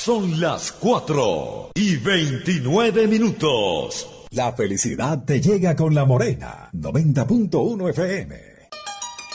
Son las 4:29. La felicidad te llega con La Morena, 90.1 FM.